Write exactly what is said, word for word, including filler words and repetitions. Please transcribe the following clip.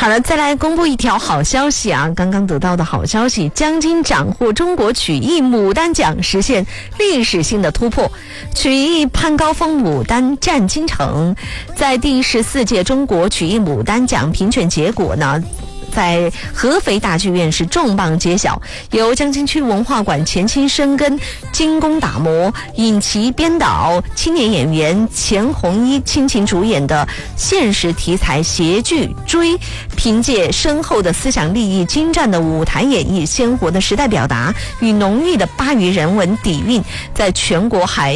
好了，再来公布一条好消息啊！刚刚得到的好消息，江津斩获中国曲艺牡丹奖，实现历史性的突破。曲艺攀高峰牡丹战京城，在第十四届中国曲艺牡丹奖评选结果呢，在合肥大剧院是重磅揭晓，由江津区文化馆前期深耕、精工打磨、尹奇编导、青年演员钱弘一倾情主演的现实题材谐剧《追》，凭借深厚的思想立意、精湛的舞台演绎、鲜活的时代表达与浓郁的巴渝人文底蕴，在全国海